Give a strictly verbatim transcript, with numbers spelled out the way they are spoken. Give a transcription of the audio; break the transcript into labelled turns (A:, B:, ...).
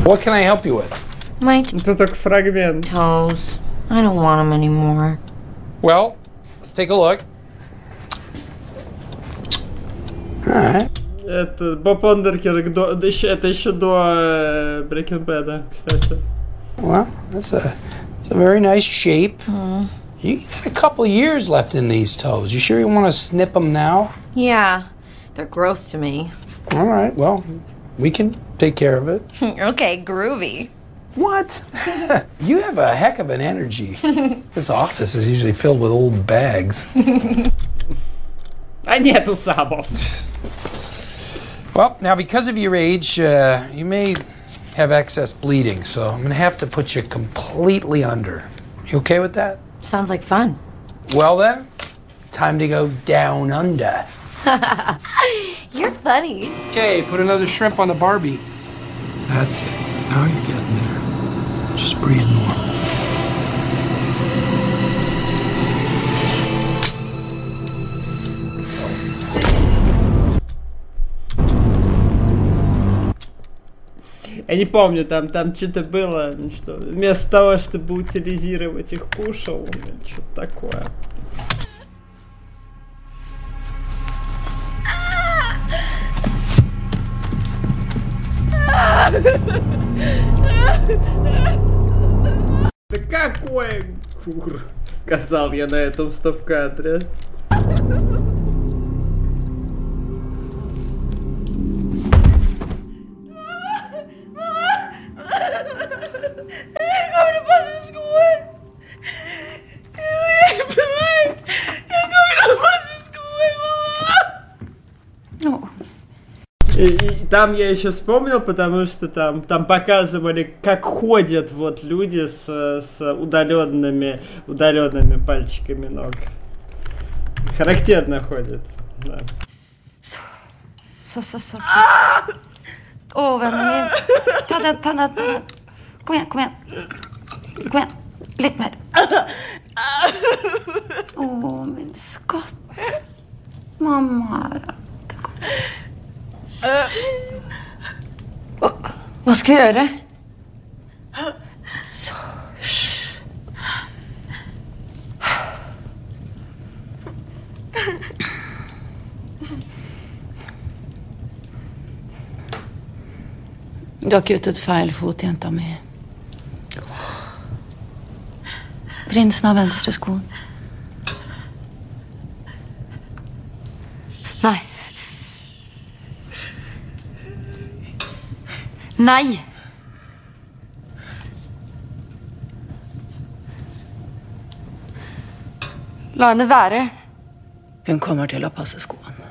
A: What can I help you with?
B: My
C: Это только фрагмент.
B: toes. I don't want them anymore.
A: Well, let's take a look. Alright.
C: Это Боб Ондеркерк, до, да еще, это еще до Breaking Bad, кстати.
A: Well, that's a, that's a very nice shape. Mm. You got a couple years left in these toes. You sure you want to snip them now?
B: Yeah, they're gross to me.
A: All right, well, we can take care of it.
B: Okay, groovy.
A: What? You have a heck of an energy. This office is usually filled with old bags.
C: А нет усабов.
A: Well, now because of your age, uh, you may have excess bleeding, so I'm gonna have to put you completely under. You okay with that?
B: Sounds like fun.
A: Well then, time to go down under.
B: You're funny.
A: Okay, put another shrimp on the Barbie.
D: That's it. Now you're getting there. Just breathe more.
C: Я не помню, там, там что-то было, что вместо того, чтобы утилизировать их, кушал, что-то такое. Да какой кур, сказал я на этом стоп-кадре. И, и там я еще вспомнил, потому что там, там показывали, как ходят вот люди с, с удаленными, удаленными пальчиками ног. Характерно ходят. Да.
E: Så, så, så, så. Åh, vennen min. Ta den, ta den, ta den. Kom igjen, kom igjen. Kom igjen. Litt mer. Åh, min skatt. Mamma er Hva, hva skal jeg gjøre? Så... Du har kuttet feil fot, jenta mi. Prinsen har venstre skoen.
B: Nei. Nei! La henne være.
E: Hun kommer til å passe skoen.